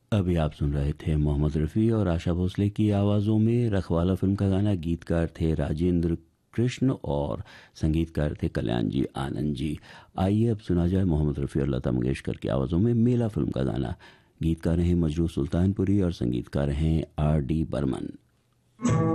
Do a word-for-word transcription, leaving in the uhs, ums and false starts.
अभी आप सुन रहे थे मोहम्मद रफ़ी और आशा भोसले की आवाज़ों में रखवाला फिल्म का गाना। गीतकार थे राजेंद्र कृष्ण और संगीतकार थे कल्याण जी आनंद जी। आइए अब सुना जाए मोहम्मद रफ़ी और लता मंगेशकर की आवाज़ों में मेला फिल्म का गाना। गीतकार हैं मजरू सुल्तानपुरी और संगीतकार हैं आर डी बर्मन।